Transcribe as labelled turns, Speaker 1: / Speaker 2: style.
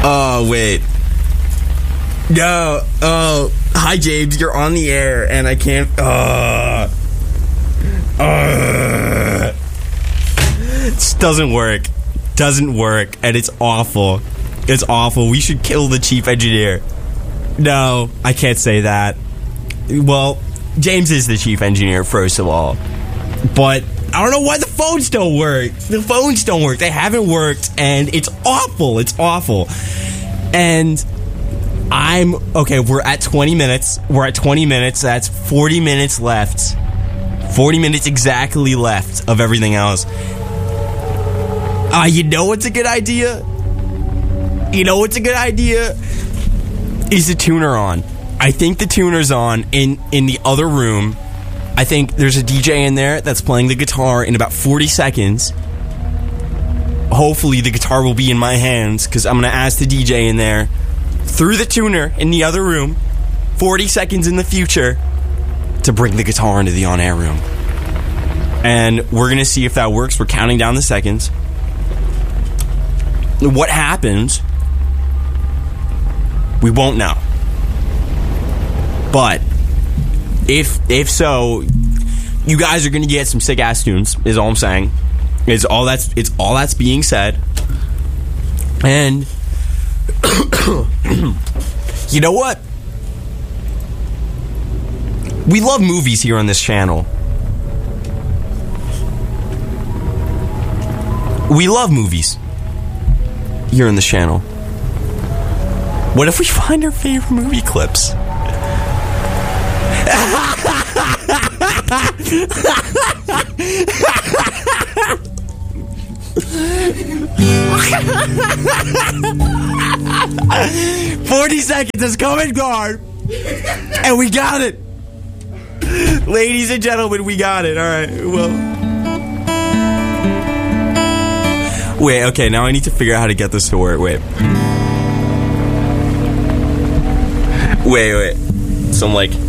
Speaker 1: Oh, wait. No. Oh, hi, James. You're on the air, and I can't... This doesn't work. Doesn't work, and it's awful. It's awful. We should kill the chief engineer. No, I can't say that. Well, James is the chief engineer, first of all. But I don't know why the phones don't work. The phones don't work. They haven't worked, and it's awful. It's awful. And okay, we're at 20 minutes. We're at 20 minutes. That's 40 minutes left. 40 minutes exactly left of everything else. You know what's a good idea? You know what's a good idea? Is the tuner on? I think the tuner's on in the other room. I think there's a DJ in there that's playing the guitar in about 40 seconds. Hopefully the guitar will be in my hands, because I'm going to ask the DJ in there, through the tuner in the other room, 40 seconds in the future, to bring the guitar into the on-air room. And we're going to see if that works. We're counting down the seconds. What happens, we won't know. But if so, you guys are going to get some sick ass tunes, is all I'm saying. It's all that's being said. And you know what? We love movies here on this channel. We love movies here on this channel. What if we find our favorite movie clips? 40 seconds has come and gone, and we got it. Ladies and gentlemen, we got it. All right, well... Wait, okay, now I need to figure out how to get this to work. Wait. So I'm like...